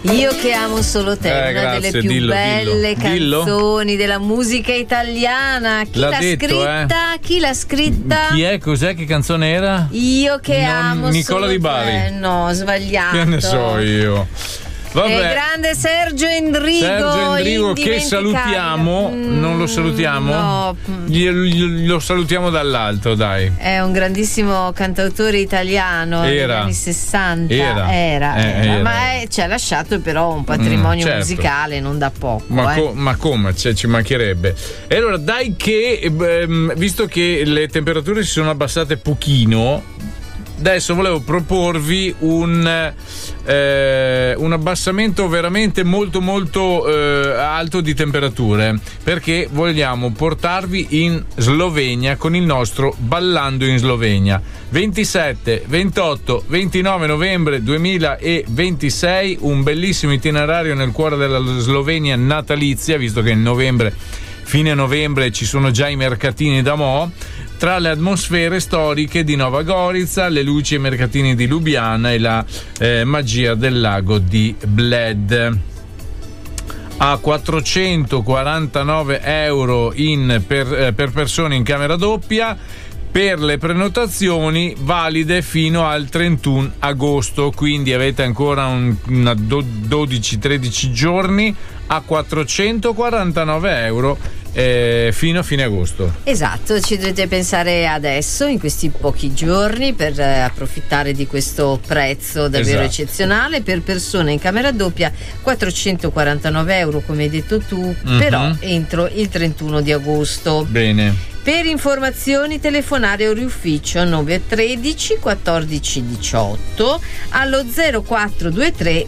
Io che amo solo te, una grazie, delle più belle canzoni della musica italiana. Chi l'ha scritta? Chi l'ha scritta? Chi è? Cos'è? Che canzone era? Io che amo Nicola solo Di Bari. te. No, sbagliato. Che ne so io. Vabbè. Il grande Sergio Endrigo che salutiamo, non lo salutiamo? No. Lo salutiamo dall'alto, dai. È un grandissimo cantautore italiano degli anni 60. Era. Ma ci ha lasciato però un patrimonio musicale non da poco. Ma come? Ci mancherebbe. E allora dai che, visto che le temperature si sono abbassate pochino, adesso volevo proporvi un abbassamento veramente molto molto alto di temperature, perché vogliamo portarvi in Slovenia con il nostro Ballando in Slovenia. 27, 28, 29 novembre 2026, un bellissimo itinerario nel cuore della Slovenia natalizia, visto che in fine novembre ci sono già i mercatini da mo'. Tra le atmosfere storiche di Nova Gorica, le luci e i mercatini di Lubiana e la magia del lago di Bled. A 449 euro per persone in camera doppia, per le prenotazioni valide fino al 31 agosto, quindi avete ancora 12-13 giorni a 449 euro fino a fine agosto. Esatto, ci dovete pensare adesso, in questi pochi giorni, per approfittare di questo prezzo davvero eccezionale. Per persone in camera doppia 449 euro, come hai detto tu, però entro il 31 di agosto. Bene. Per informazioni telefonare Oriufficio 913 14 18 allo 0423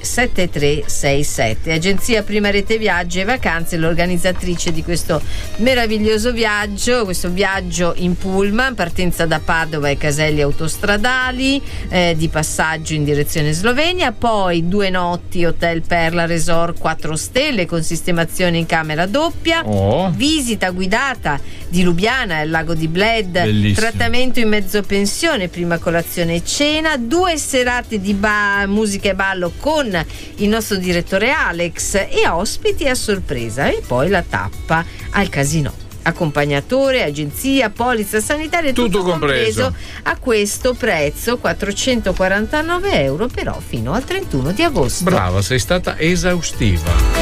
7367. Agenzia Prima Rete Viaggi e Vacanze, l'organizzatrice di questo meraviglioso viaggio, questo viaggio in pullman, partenza da Padova e caselli autostradali, di passaggio in direzione Slovenia, poi 2 notti Hotel Perla Resort 4 stelle con sistemazione in camera doppia, visita guidata di Lubiana al lago di Bled, bellissimo. Trattamento in mezzo pensione, prima colazione e cena, 2 serate di musica e ballo con il nostro direttore Alex e ospiti a sorpresa, e poi la tappa al casino. Accompagnatore, agenzia, polizza sanitaria, tutto compreso a questo prezzo, 449 euro, però fino al 31 di agosto. Brava, sei stata esaustiva.